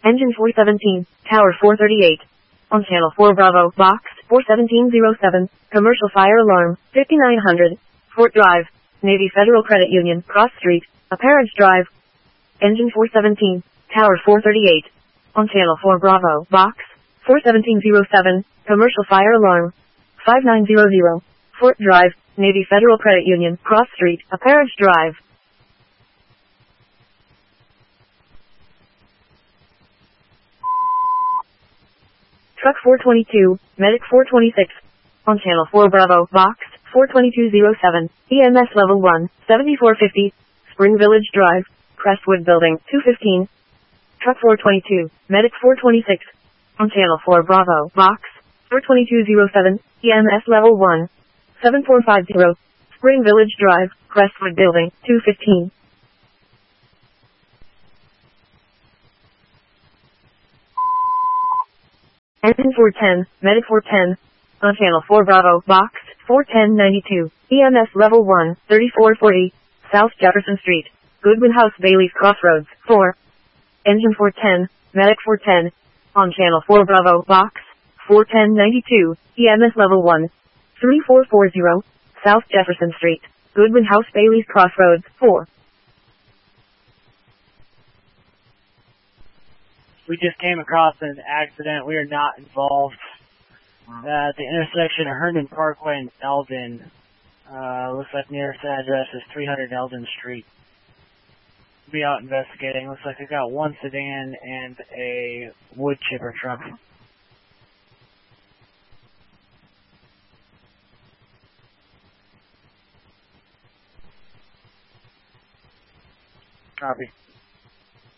Engine 417, Tower 438. On Channel 4 Bravo, Box 41707, Commercial Fire Alarm, 5900, Fort Drive, Navy Federal Credit Union, Cross Street, Apparent Drive. Engine 417, Tower 438. On Channel 4 Bravo, Box 41707, Commercial Fire Alarm, 5900, Fort Drive, Navy Federal Credit Union, Cross Street, Apparent Drive. Truck 422, Medic 426. On Channel 4 Bravo, Box 42207, EMS Level 1, 7450, Spring Village Drive, Crestwood Building, 215. Truck 422, Medic 426. On Channel 4 Bravo, Box 42207, EMS Level 1, 7450, Spring Village Drive, Crestwood Building, 215. Engine 410, Medic 410. On Channel 4 Bravo, Box 41092, EMS Level 1, 3440, South Jefferson Street, Goodwin House Bailey's Crossroads, 4. Engine 410, Medic 410. On Channel 4 Bravo, Box 41092, EMS Level 1, 3440, South Jefferson Street, Goodwin House Bailey's Crossroads, 4. We just came across an accident. We are not involved. At the intersection of Herndon Parkway and Eldon. Looks like nearest address is 300 Eldon Street. We'll be out investigating. Looks like they got one sedan and a wood chipper truck. Copy.